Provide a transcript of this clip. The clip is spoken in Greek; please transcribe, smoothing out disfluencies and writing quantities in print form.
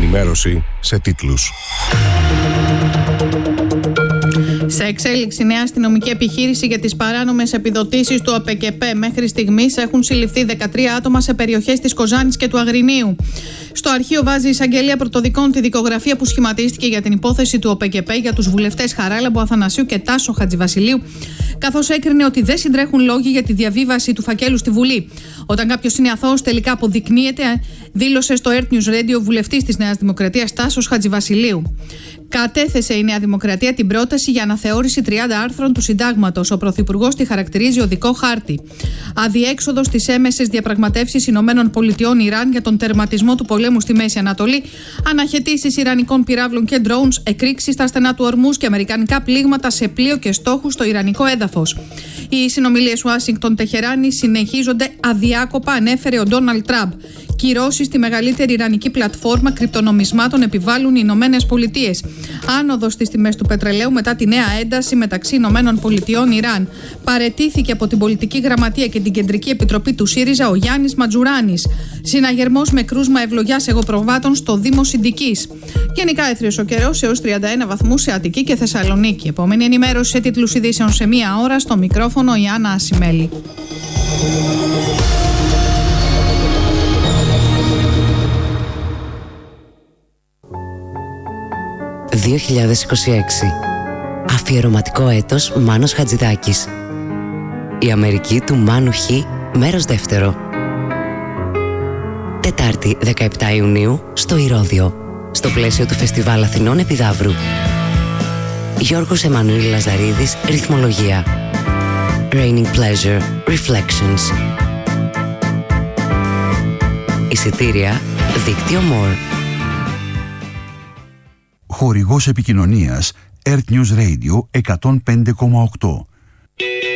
ενημέρωση σε τίτλους. Σε εξέλιξη νέα αστυνομική επιχείρηση για τις παράνομες επιδοτήσεις του ΟΠΕΚΕΠΕ. Μέχρι στιγμής έχουν συλληφθεί 13 άτομα σε περιοχές της Κοζάνης και του Αγρινίου. Στο αρχείο βάζει η εισαγγελία πρωτοδικών τη δικογραφία που σχηματίστηκε για την υπόθεση του ΟΠΕΚΕΠΕ για τους βουλευτές Χαράλαμπο Αθανασίου και Τάσο Χατζηβασιλείου, καθώς έκρινε ότι δεν συντρέχουν λόγοι για τη διαβίβαση του φακέλου στη Βουλή. Όταν κάποιος είναι αθώος, τελικά αποδεικνύεται, δήλωσε στο Earth News Radio ο βουλευτής της Νέας Δημοκρατίας Τάσος Χατζηβασιλείου. Κατέθεσε η Νέα Δημοκρατία την πρόταση για αναθεώρηση 30 άρθρων του Συντάγματος. Ο Πρωθυπουργός τη χαρακτηρίζει οδικό χάρτη. Αδιέξοδο στις έμεσες διαπραγματεύσεις ΗΠΑ-Ιράν για τον τερματισμό του πολέμου στη Μέση Ανατολή, αναχαιτήσεις ιρανικών πυράβλων και drones, εκρήξεις στα στενά του Ορμούς και αμερικανικά πλήγματα σε πλοίο και στόχους στο ιρανικό έδαφος. Οι συνομιλίες Ουάσιγκτον-Τεχεράνη συνεχίζονται αδιάκοπα, ανέφερε ο Ντόναλντ Τραμπ. Κυρώσεις στη μεγαλύτερη ιρανική πλατφόρμα κρυπτονομισμάτων επιβάλλουν οι Ηνωμένες Πολιτείες. Άνοδος στις τιμές του πετρελαίου μετά τη νέα ένταση μεταξύ Ηνωμένων Πολιτειών Ιράν. Παραιτήθηκε από την πολιτική γραμματεία και την κεντρική επιτροπή του ΣΥΡΙΖΑ ο Γιάννης Ματζουράνης. Συναγερμός με κρούσμα ευλογιάς εγωπροβάτων στο Δήμο Συντικής. Γενικά έθριος ο καιρός έως 31 βαθμούς σε Αττική και Θεσσαλονίκη. Επόμενη ενημέρωση σε τίτλους ειδήσεων σε μία ώρα. Στο μικρόφωνο η Άννα Ασημέλη. «2026. Αφιερωματικό έτος Μάνος Χατζηδάκης. Η Αμερική του Μάνου Χ, μέρος δεύτερο. Τετάρτη 17 Ιουνίου στο Ηρώδειο, στο πλαίσιο του Φεστιβάλ Αθηνών Επιδαύρου. Γιώργος Εμμανουήλ Λαζαρίδης, ρυθμολογία. Raining Pleasure, Reflections. Εισιτήρια, δίκτυο More. Χορηγός επικοινωνίας Earth News Radio 105,8.